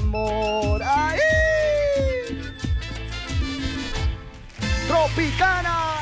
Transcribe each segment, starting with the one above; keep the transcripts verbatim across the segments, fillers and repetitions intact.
amor. ¡Ay! Tropicana.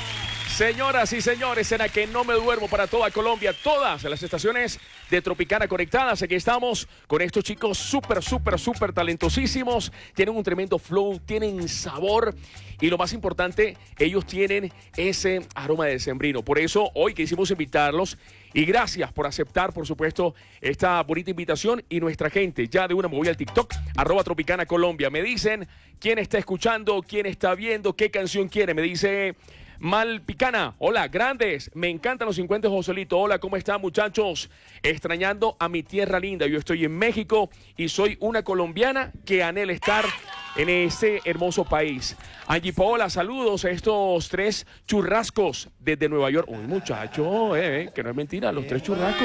Señoras y señores, en la que no me duermo para toda Colombia, todas las estaciones de Tropicana conectadas. Aquí estamos con estos chicos súper, súper, súper talentosísimos. Tienen un tremendo flow, tienen sabor y lo más importante, ellos tienen ese aroma de decembrino. Por eso hoy quisimos invitarlos y gracias por aceptar, por supuesto, esta bonita invitación. Y nuestra gente, ya de una me voy al TikTok, arroba Tropicana Colombia. Me dicen quién está escuchando, quién está viendo, qué canción quiere. Me dice Malpicana, hola, grandes, me encantan los cincuenta, Joselito. Hola, ¿cómo están, muchachos? Extrañando a mi tierra linda. Yo estoy en México y soy una colombiana que anhela estar en este hermoso país. Angie Paola, saludos a estos tres churrascos desde Nueva York. Uy, muchacho, eh, eh, que no es mentira, los tres churrascos.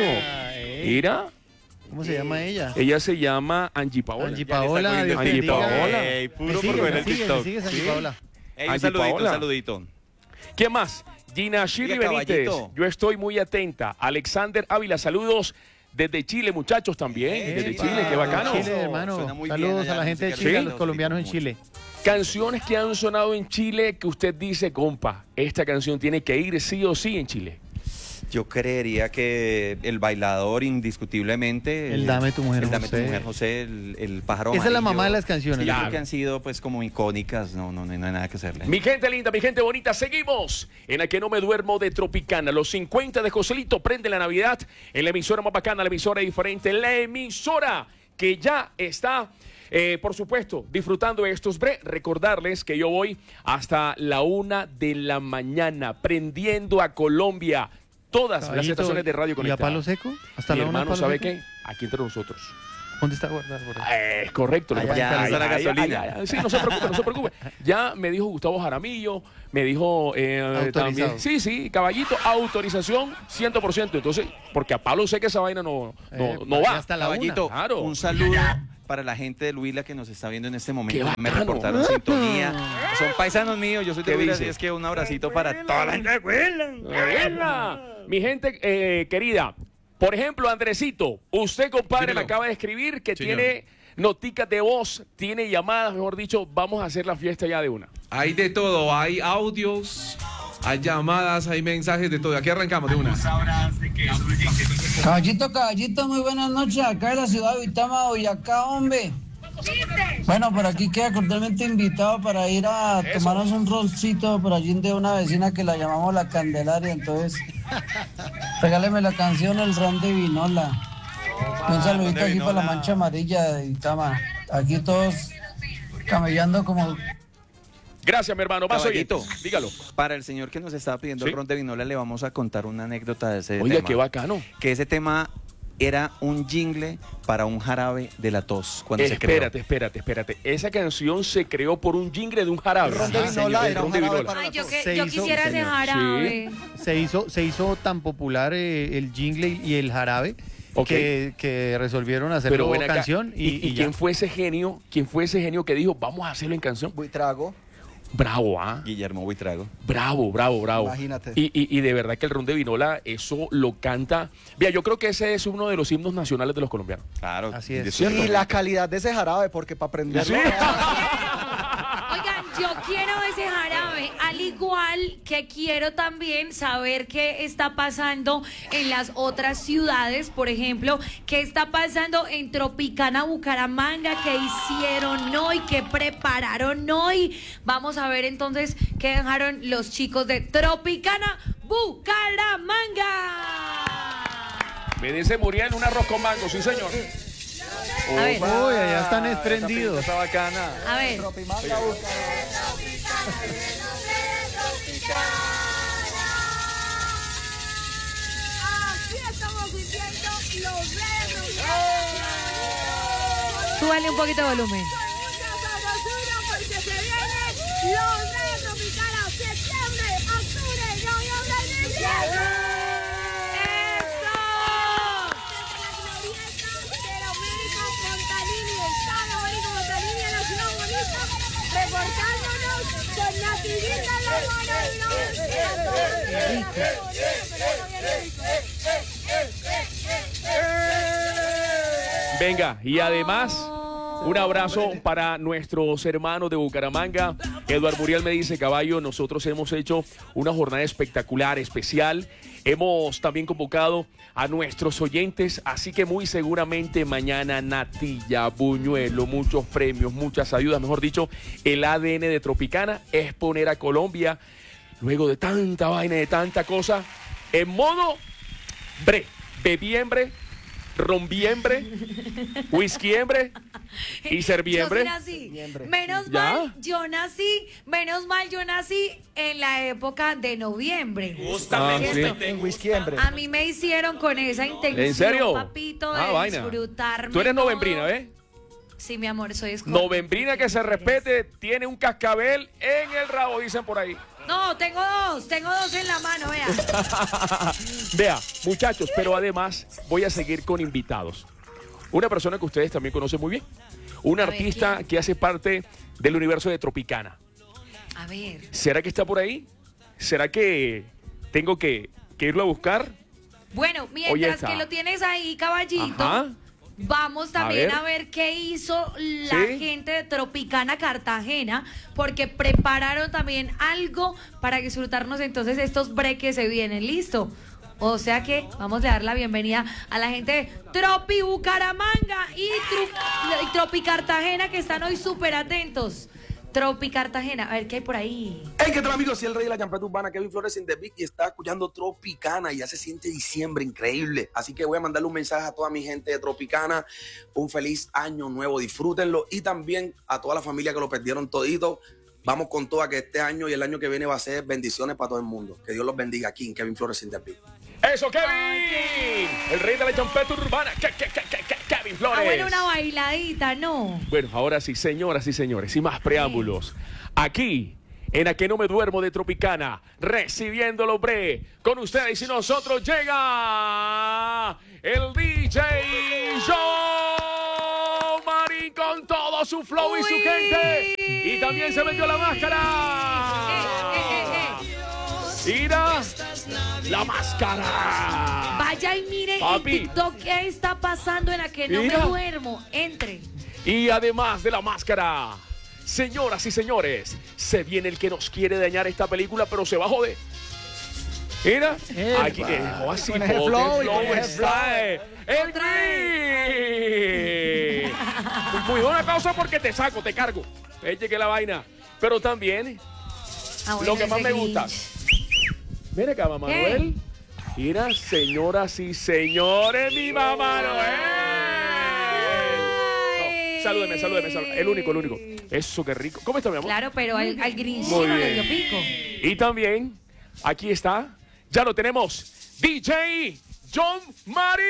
Mira. ¿Cómo se llama ella? Ella se llama Angie Paola. Angie Paola. Dios Angie bendiga. Paola. Ey, puro Me por sigues, ver me el sigues, TikTok. me sigues, Angie Sí. Paola. Ey, un Angie saludito, Paola. un saludito. ¿Quién más? Gina Shirley Mira, Benítez. caballito. Yo estoy muy atenta. Alexander Ávila, saludos desde Chile, muchachos, también. Eh, desde sí, Chile, pa. qué bacano. Chile, Suena hermano. muy Saludos bien allá a la la gente de música Chile, a argentina, los colombianos en los Chile. Canciones que han sonado en Chile que usted dice, compa, esta canción tiene que ir sí o sí en Chile. Yo creería que el bailador, indiscutiblemente. El Dame tu mujer, El Dame José. tu mujer, José, el, el pájaro Esa es la amarillo. mamá de las canciones. Sí, yo Claro. creo que han sido pues como icónicas, no, no, no hay nada que hacerle. Mi gente linda, mi gente bonita, seguimos en la que no me duermo de Tropicana. Los cincuenta de Joselito prende la Navidad en la emisora más bacana, la emisora diferente, la emisora que ya está, eh, por supuesto, disfrutando de estos bre. Recordarles que yo voy hasta la una de la mañana prendiendo a Colombia. Todas las Caballito, estaciones de radio ¿y a conectadas. palo seco? ¿Hasta Mi la una, hermano, palo ¿sabe seco? qué? Aquí entre nosotros. ¿Dónde está guardado? Por ahí? Eh, Es correcto. lo que Allá pasa es que- está la ay, ay, gasolina. ay, ay, sí, no se preocupe, no se preocupe. Ya me dijo Gustavo Jaramillo, me dijo eh, Autorizado. también. Sí, sí, caballito, autorización cien por ciento. Entonces, porque a palo sé que esa vaina no, no, Eh, no vaya va. hasta la Caballito, una. Claro. un saludo para la gente de Huila que nos está viendo en este momento. Qué Me bacano. reportaron sintonía. Son paisanos míos, yo soy de ¿Qué Huila, dice? así es que un abracito para toda la gente de Huila. Buena. Mi gente eh, querida, por ejemplo, Andresito, usted, compadre, Dímelo. me acaba de escribir que Señor. tiene noticas de voz, tiene llamadas, mejor dicho, vamos a hacer la fiesta ya de una. Hay de todo, hay audios, hay llamadas, hay mensajes de todo. Aquí arrancamos de una. Caballito, caballito, muy buenas noches. Acá en la ciudad de Vitama, Boyacá, hombre. Bueno, por aquí queda cordialmente invitado para ir a tomarnos un rolcito por allí de una vecina que la llamamos La Candelaria. Entonces, regáleme la canción El Ron de Vinola. Un saludito aquí para la mancha amarilla de Vitama. Aquí todos camellando como... Gracias, mi hermano. Más Caballito. oyentes, dígalo. Para el señor que nos estaba pidiendo Sí. el ron de vinola, le vamos a contar una anécdota de ese Oye, tema. qué bacano. Que ese tema era un jingle para un jarabe de la tos cuando se creó. Espérate, espérate, espérate. Esa canción se creó por un jingle de un jarabe. El ron de Ajá, vinola señor, el era ron un de jarabe vinola. para Ay, yo, que, Se yo hizo- quisiera ese señor, jarabe. Se hizo, se hizo tan popular eh, el jingle y el jarabe Ok. que, que resolvieron Pero hacerlo ven acá, canción y, ¿y, y y ya. quién fue ese genio? ¿Quién fue ese genio que dijo, vamos a hacerlo en canción? Buitrago, Bravo, ¿ah? Guillermo Buitrago. Bravo, bravo, bravo. Imagínate. Y, y, y de verdad que el ron de vinola, eso lo canta. Mira, yo creo que ese es uno de los himnos nacionales de los colombianos. Claro. Así es. ¿de cierto? y la calidad de ese jarabe, porque para aprenderlo... Oigan, yo quiero ese jarabe, al igual que quiero también saber qué está pasando en las otras ciudades, por ejemplo, qué está pasando en Tropicana, Bucaramanga, qué hicieron hoy, qué prepararon hoy. Vamos a ver entonces qué dejaron los chicos de Tropicana, Bucaramanga. Me dice Muriel, un arroz con mango, sí señor. A ver, Uy, allá están esprendidos. Está bacana. a ver. Tropimanga busca. Aquí estamos viviendo los verdes. Súbale un poquito de volumen. Mucha sabrosura porque se vienen los verdes tropicana. Septiembre, octubre, noviembre, diciembre. ¡Eso! La glorieta de Domenico Montanini, está Domenico Montanini en la ciudad bonita, reportándonos con Nativita la Venga, y además, Un abrazo para nuestros hermanos de Bucaramanga. Eduardo Muriel me dice, caballo, nosotros hemos hecho una jornada espectacular, especial. Hemos también convocado a nuestros oyentes, así que muy seguramente mañana natilla, buñuelo, muchos premios, muchas ayudas. Mejor dicho, el A D N de Tropicana es poner a Colombia, luego de tanta vaina, de tanta cosa, en modo bre, bebiembre, rombiembre, whiskyembre y serviembre. Yo sí nací. Menos ¿Ya? mal, yo nací, menos mal yo nací en la época de noviembre. Ah, sí. En whiskyembre. A mí me hicieron con esa intención, ¿En serio? papito, de Ah, vaina. disfrutarme. Tú eres todo. novembrina, ¿ves? Sí, mi amor, soy escorpio. Novembrina que se respete, tiene un cascabel en el rabo, dicen por ahí. No, tengo dos, tengo dos en la mano, vea. Vea, muchachos, pero además voy a seguir con invitados. Una persona que ustedes también conocen muy bien. Un A ver, artista ¿quién? que hace parte del universo de Tropicana. A ver. ¿Será que está por ahí? ¿Será que tengo que, que irlo a buscar? Bueno, Oye, mientras está. que lo tienes ahí, caballito, Ajá. vamos también ver. a ver. qué hizo la ¿Sí? gente de Tropicana Cartagena, porque prepararon también algo para disfrutarnos entonces estos breaks que se vienen. ¿Listo? O sea que vamos a dar la bienvenida a la gente de Tropi Bucaramanga y, Tru- y Tropi Cartagena, que están hoy súper atentos. Tropi Cartagena, a ver qué hay por ahí. Hey, ¿qué tal, amigos? Soy el rey de la champeta urbana, Kevin Flores en The Beat, y está escuchando Tropicana. Y ya se siente diciembre, increíble. Así que voy a mandarle un mensaje a toda mi gente de Tropicana. Un feliz año nuevo, disfrútenlo. Y también a toda la familia que lo perdieron todito. Vamos con toda, que este año y el año que viene va a ser bendiciones para todo el mundo. Que Dios los bendiga aquí en Kevin Flores en The Beat. ¡Eso, Kevin! El rey de la champeta urbana, Ke- Ke- Ke- Ke- Ke- Kevin Flores. Ah, bueno, una bailadita, ¿no? Bueno, ahora sí, señoras y señores, sin más preámbulos, aquí, en A Que No Me Duermo de Tropicana, recibiendo los bre, con ustedes y nosotros llega el D J Joe Marín con todo su flow y su Uy. gente. Y también se metió la máscara. Eh, eh, eh, eh. Mira, la máscara. Vaya y mire Papi. en TikTok qué está pasando en la que no Mira. me duermo. Entre. Y además de la máscara, señoras y señores, se viene el que nos quiere dañar esta película, pero se va a joder. Mira, Epa. aquí, eh, oh, así, Con ese porque flow, el y con flow ese está, eh, el Otra Green. Cuidado una cosa porque te saco, te cargo. Ahí llegué la vaina. Pero también, Ah, bueno, lo que más ese me gusta. Grinch. Mira acá, mamá ¿Qué? Noel. Mira, señoras y señores, mi mamá Noel. Ay. No, salúdeme, salúdeme, salúdeme. El único, el único. Eso, qué rico. ¿Cómo está, mi amor? Claro, pero al, al Grinch Muy no le bien. dio pico. Y también, aquí está, ya lo tenemos, D J John Marín.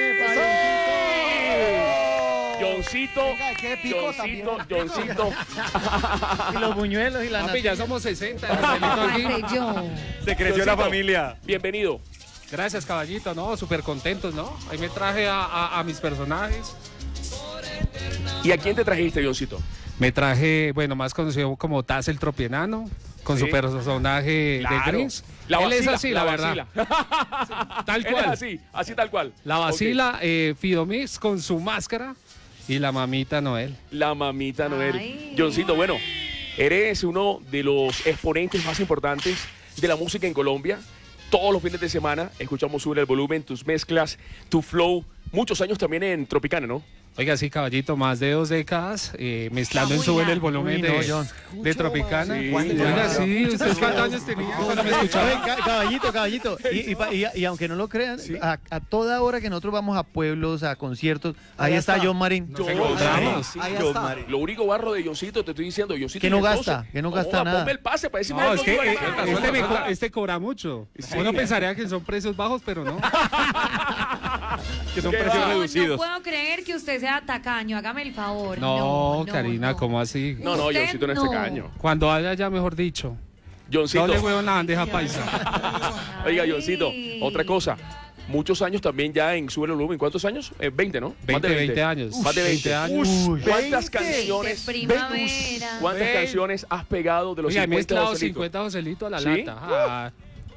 Johncito, Venga, ¿qué pico Johncito, también? Johncito. Y los buñuelos y la Papi, ya somos sesenta. Marcelito aquí. Hombre, yo. Se creció la familia. Bienvenido. Gracias, caballito, ¿no? Súper contentos, ¿no? Ahí me traje a, a- a mis personajes. ¿Y a quién te trajiste, Johncito? Me traje, bueno, más conocido como Taz el Tropienano, con Sí. su personaje Claro. de Gris. La Él es vacila, así, la, verdad. vacila. Tal Él es cual. así, así tal cual. La Ok. vacila, eh, Fidomix con su máscara y la mamita Noel. La mamita Noel. Ay. Johncito, bueno, eres uno de los exponentes más importantes de la música en Colombia. Todos los fines de semana escuchamos Sube el Volumen, tus mezclas, tu flow. Muchos años también en Tropicana, ¿no? Oiga, sí, caballito, más de dos décadas eh, mezclando en Uy, Sube ya. el Volumen Uy, de, no, John. de Tropicana. Sí. Oiga, sí, ¿ustedes cuántos años tenían cuando me Oye, escuchaban? ca- caballito, caballito. Y, y pa- y- y aunque no lo crean, a, a toda hora que nosotros vamos a pueblos, a conciertos, ahí Ahí está está. John Marín. Nos encontramos. Sí, Ahí John está. Marín. Lo único barro de Johncito, te estoy diciendo, Johncito. Que no y gasta, entonces- que no gasta Joda, nada. Ponme el pase para decirme No, algo, es que no eh, vale nada. este, me co- Suelta. este cobra mucho. Sí. Uno pensaría que son precios bajos, pero no. Que son ¿Qué precios va? No, reducidos. no puedo creer que usted sea tacaño, hágame el favor. No, No, Karina, no. ¿cómo así? No, no, Usted Johncito no es no. tacaño. Cuando haya ya, mejor dicho. Johncito. Doble huevo en la bandeja paisa. Oiga, Ay. Johncito, otra cosa. Muchos años también ya en Sube el Volumen. ¿Cuántos años? Eh, veinte, ¿no? Más de veinte, veinte años. Más de veinte. veinte años. Uy. ¿Cuántas veinte. canciones? De primavera. ¿Cuántas Ven. canciones has pegado de los Oiga, he cincuenta mezclado Joselito? cincuenta Joselito a la ¿Sí? lata. Ah,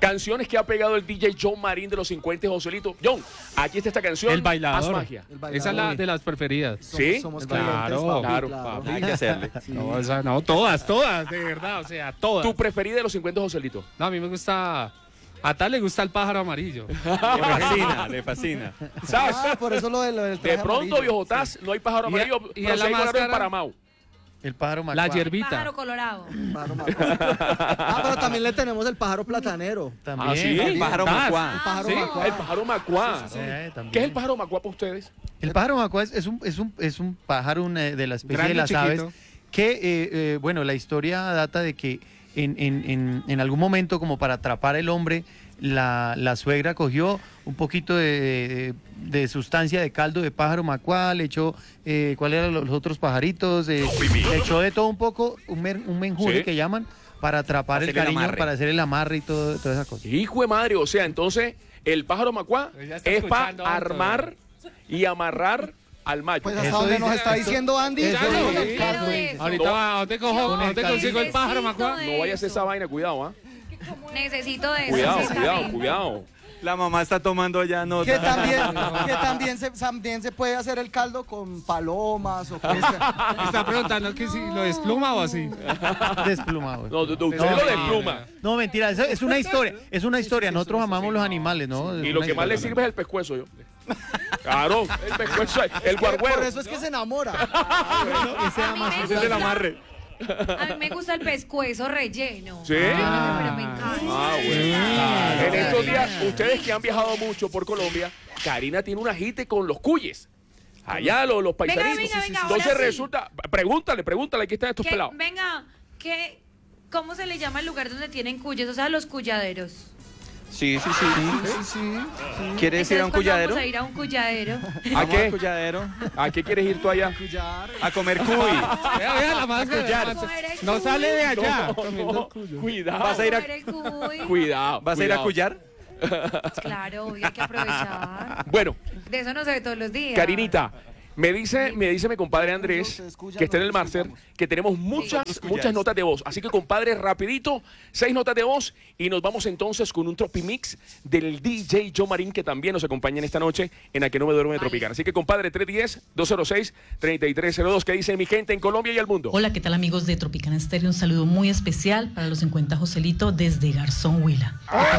Canciones que ha pegado el D J John Marín de los cincuenta, Joselito. John, aquí está esta canción. El bailador. Haz magia. El bailador. Esa es la de las preferidas. ¿Sí? Somos Claro, clientes, papi, claro, claro. Hay que hacerle. No, esa no, todas, todas, de verdad, o sea, todas. ¿Tu preferida de los cincuenta, Joselito? No, a mí me gusta, a tal le gusta el pájaro amarillo. Le fascina, le fascina. ¿Sabes? Ah, por eso lo, de, lo del De traje pronto, amarillo. viejo Taz, no hay pájaro Y- amarillo, y pero en sí la hay pájaro en máscara- Paramount. El pájaro La macuá. hierbita. Pájaro colorado. Pájaro macuá. Ah, pero también le tenemos el pájaro platanero. También. Ah, ¿sí? El pájaro ¿Taz? macuá. El pájaro ¿Sí? macuá. El pájaro macuá. Eh, también. ¿Qué es el pájaro macuá para ustedes? El pájaro macuá es, es un, es, un, es un pájaro una de la especie Grande, de las chiquito. aves que, eh, eh, bueno, la historia data de que en, en, en, en algún momento, como para atrapar al hombre, la, la suegra cogió un poquito de, de, de sustancia de caldo de pájaro macuá, le echó, eh, ¿cuáles eran los otros pajaritos? Eh, le echó de todo un poco, un, mer, un menjure Sí. que llaman, para atrapar Para el hacer el cariño, amarre. para hacer el amarre y todo, toda esa cosa. Hijo de madre, o sea, entonces el pájaro macuá Ya está es para escuchando alto. armar y amarrar al macho. Pues hasta Eso donde dice- nos está eso- diciendo Andy. eso con dice- el caldo. Eso. Ahorita va, ¿a dónde cojo? Con ¿A el dónde caldo. consigo el pájaro macuá? No vaya a hacer esa vaina, cuidado, ¿ah? Necesito de eso. Cuidado, sí, cuidado, también. cuidado. La mamá está tomando ya Que nota. también, que también, se, también se puede hacer el caldo con palomas o cosas. Está preguntando que si lo despluma o así. Desplumado. No, tú- tú- usted No, lo no, despluma. No, mentira, eso es una historia, es una historia. Nosotros amamos los animales, ¿no? Es Y lo una que más le historia. sirve es el pescuezo, yo. Claro, el pescuezo, el guarguero. Por eso es que se enamora. Ese A mí ama- me Ese es el amarre. A mí me gusta el pescuezo relleno. ¿Sí? Ah, pero me encanta. Ah, bueno. En estos días, ustedes que han viajado mucho por Colombia, Karina tiene un ajite con los cuyes. Allá los, los Venga, paisanitos. venga, venga, Entonces ahora sí. resulta, pregúntale, pregúntale, aquí están estos ¿Qué- pelados. venga, ¿qué, ¿cómo se le llama el lugar donde tienen cuyes? O sea, los cuyaderos. Sí, sí, sí. ¿Quieres ir a un Entonces, ¿cuándo cuyadero? Vamos a ir a un cuyadero. ¿A Vamos qué? al cuyadero. ¿A qué quieres ir tú allá? A comer cuy. Vea, vea la máscara. Escuchar. la máscara. Comer el No cuy. sale de allá. No, comiendo no, el cuyo. cuidado. Vas a ir a- Comer el cuy. Cuidado. ¿Vas a ir a cuidado. cuyar? Claro, obvio, hay que aprovechar. Bueno, De eso no se ve todos los días. Karinita, me dice, me dice mi compadre Andrés, que está en el máster, que tenemos muchas, muchas notas de voz. Así que, compadre, rapidito, seis notas de voz y nos vamos entonces con un Tropimix del D J John Marín, que también nos acompaña en esta noche en la que no me duermo de Vale. Tropicana. Así que, compadre, tres uno cero, dos cero seis, tres tres cero dos, que dice mi gente en Colombia y el mundo. Hola, ¿qué tal amigos de Tropicana Estéreo? Un saludo muy especial para los cincuenta Joselito desde Garzón Huila.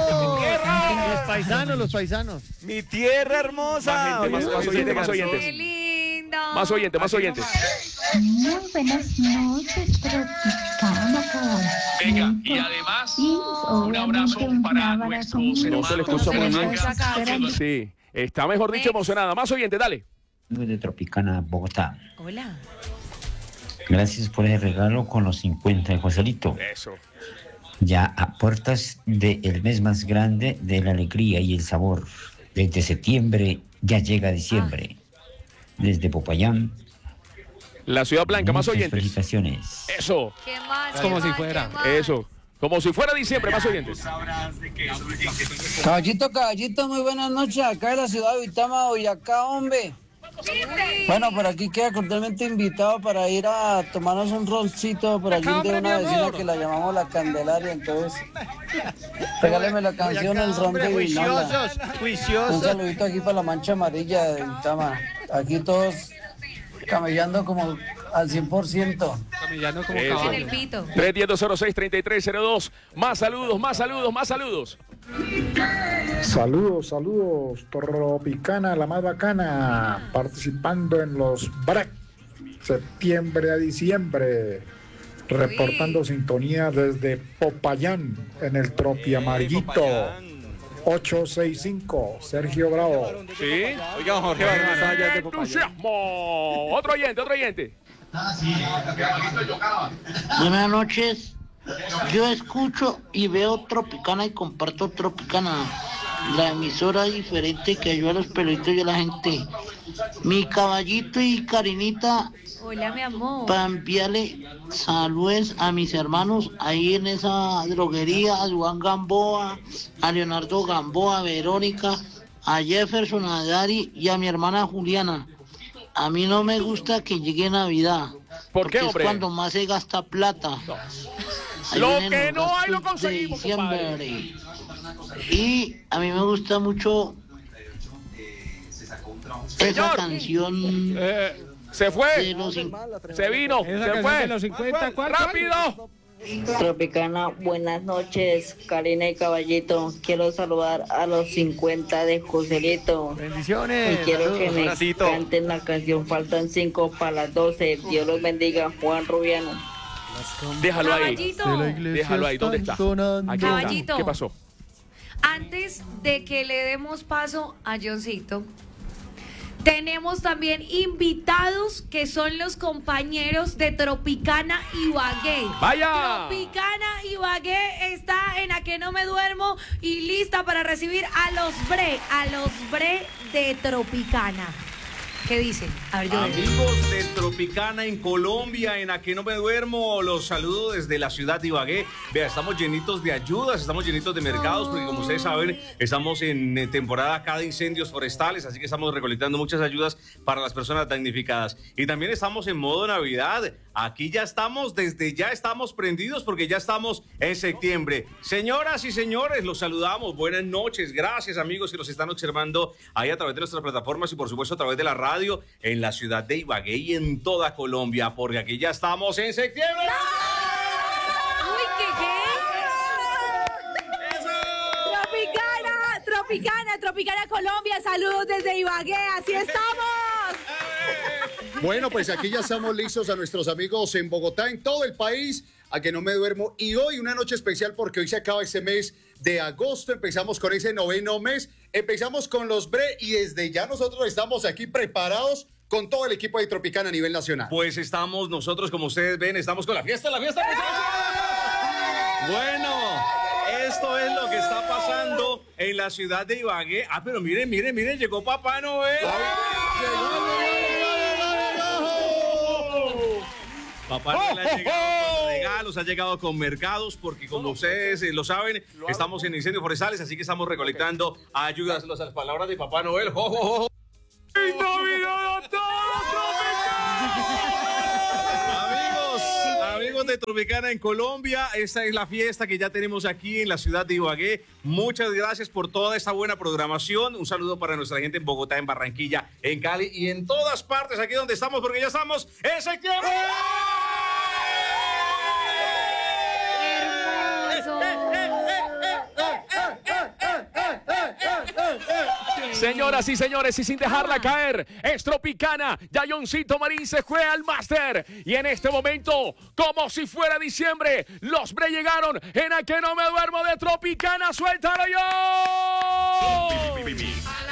Los paisanos, los paisanos. Mi tierra hermosa. Más gente, más- más oyentes, más oyentes. ¡Qué lindo! Más oyentes, más oyentes. Muy buenas noches, Tropicana, caballero. Venga, y además, Y un abrazo obviamente para un nuestros abrazo hermanos. Se le escucha muy muy fuerte bien. para ellos. Sí, está mejor dicho emocionada. Más oyentes, dale. de Tropicana, Bogotá. Hola. Gracias por el regalo con los cincuenta de Joselito. Eso. Ya a puertas del mes más grande de la alegría y el sabor. Desde septiembre ya llega diciembre. Desde Popayán. La Ciudad Blanca, más muchas oyentes. felicitaciones. Eso, ¿Qué más? Como qué si más, fuera. qué más? eso. Como si fuera diciembre, más oyentes. Caballito, caballito, muy buenas noches. Acá en la ciudad de Uitama, Boyacá, hombre. Bueno, por aquí queda cordialmente invitado para ir a tomarnos un rolcito por allí de una vecina que la llamamos La Candelaria. Entonces, regáleme la canción El Ron de Guinalda. Juiciosos, Un juiciosos. saludito aquí para la mancha amarilla de Uitama. Aquí todos camellando como al cien por ciento. Camillando como Eso. En caballo. el pito. tres uno cero, dos cero seis, tres tres cero dos. Más saludos, más saludos, más saludos. Saludos, saludos, Tropicana, la más bacana, participando en los break, septiembre a diciembre, reportando sintonía desde Popayán, en el Tropi Amarillito, ochocientos sesenta y cinco, Sergio Bravo. Sí. Oiga, Jorge Barbosa, allá de Popayán. Entusiasmo. Otro oyente, otro oyente. Buenas noches. Yo escucho y veo Tropicana y comparto Tropicana, la emisora diferente que ayuda a los pelitos y a la gente. Mi caballito y Karinita, Hola, mi amor. para enviarle saludos a mis hermanos ahí en esa droguería, a Juan Gamboa, a Leonardo Gamboa, a Verónica, a Jefferson, a Dari y a mi hermana Juliana. A mí no me gusta que llegue Navidad. ¿Por qué, porque hombre? es cuando más se gasta plata. Ahí Lo vienen que los no hay lo gastos de conseguimos, compadre. diciembre. Y a mí me gusta mucho esa canción. Eh, se fue. De los cin- Se vino. Esa Se canción fue. de los cincuenta, ¿cuál, ¡Rápido! Tropicana, buenas noches, Karina y Caballito. Quiero saludar a los cincuenta de Joselito. Bendiciones. Y quiero que me Abracito. canten la canción Faltan cinco para las doce. Dios los bendiga, Juan Rubiano. Déjalo ahí. Caballito. Déjalo ahí. ¿Dónde está? Aquí está. Caballito. ¿Qué pasó? Antes de que le demos paso a Johncito, tenemos también invitados que son los compañeros de Tropicana Ibagué. ¡Vaya! Tropicana Ibagué está en A Que No Me Duermo y lista para recibir a los Bre, a los Bre de Tropicana. ¿Qué dicen? A ver, yo Amigos de Tropicana en Colombia, en A Que No Me Duermo, los saludo desde la ciudad de Ibagué. Vea, estamos llenitos de ayudas, estamos llenitos de mercados, porque como ustedes saben, estamos en temporada acá de incendios forestales, así que estamos recolectando muchas ayudas para las personas damnificadas. Y también estamos en modo Navidad. Aquí ya estamos, desde ya estamos prendidos porque ya estamos en septiembre. Señoras y señores, los saludamos. Buenas noches. Gracias, amigos, que nos están observando ahí a través de nuestras plataformas y, por supuesto, a través de la radio en la ciudad de Ibagué y en toda Colombia, porque aquí ya estamos en septiembre. ¡Uy, qué Tropicana, Tropicana, Tropicana Colombia, saludos desde Ibagué, así estamos. Bueno, pues aquí ya estamos listos a nuestros amigos en Bogotá, en todo el país, A Que No Me Duermo. Y hoy una noche especial porque hoy se acaba este mes de agosto, empezamos con ese noveno mes, empezamos con los Bre y desde ya nosotros estamos aquí preparados con todo el equipo de Tropicana a nivel nacional. Pues estamos nosotros, como ustedes ven, estamos con la fiesta, la fiesta. Bueno, esto es lo que está pasando en la ciudad de Ibagué. Ah, pero miren, miren, miren, llegó Papá Noel. Papá Noel ha llegado con regalos, ha llegado con mercados, porque como ustedes eh, lo saben, estamos en incendios forestales, así que estamos recolectando ayudas. Las palabras de Papá Noel. ¡Jo, jo, jo! ¡Feliz Navidad a todos, Amigos, amigos de Tropicana en Colombia, esta es la fiesta que ya tenemos aquí en la ciudad de Ibagué. Muchas gracias por toda esta buena programación. Un saludo para nuestra gente en Bogotá, en Barranquilla, en Cali y en todas partes aquí donde estamos, porque ya estamos en septiembre. Señoras y señores, y sin dejarla caer, es Tropicana. Ya Johncito Marín se fue al máster. Y en este momento, como si fuera diciembre, los Bre llegaron en A Que No Me Duermo de Tropicana. ¡Suéltalo yo!